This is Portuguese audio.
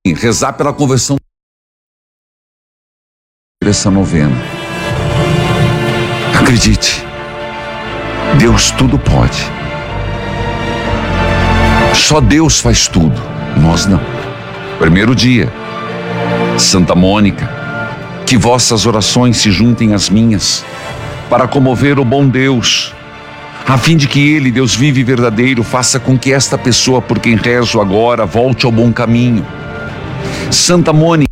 rezar pela conversão dessa novena. Acredite, Deus tudo pode. Só Deus faz tudo, nós não. Primeiro dia, Santa Mônica, que vossas orações se juntem às minhas, para comover o bom Deus, a fim de que Ele, Deus vivo e verdadeiro, faça com que esta pessoa por quem rezo agora volte ao bom caminho. Santa Mônica,